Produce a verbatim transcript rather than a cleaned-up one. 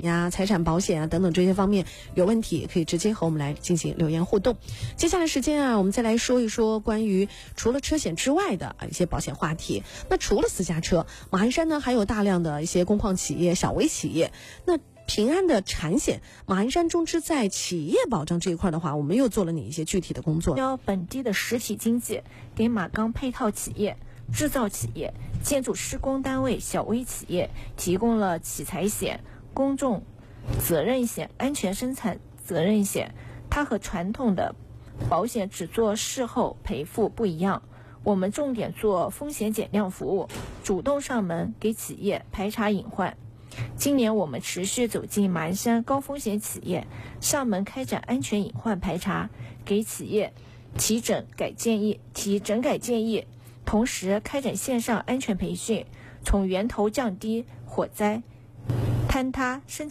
险呀、财产保险啊等等这些方面有问题，可以直接和我们来进行留言互动。接下来时间啊，我们再来说一说关于除了车险之外的一些保险话题。那除了私家车，马鞍山呢还有大量的一些工矿企业、小微企业。那平安的产险，马鞍山中支在企业保障这一块的话，我们又做了哪一些具体的工作？ 要本地的实体经济，给马钢配套企业、制造企业、建筑施工单位、小微企业提供了企财险、公众责任险、安全生产责任险。它和传统的保险只做事后赔付不一样，我们重点做风险减量服务，主动上门给企业排查隐患。今年我们持续走进马鞍山高风险企业，上门开展安全隐患排查，给企业提整改建议、提整改建议，同时开展线上安全培训，从源头降低火灾、坍塌、生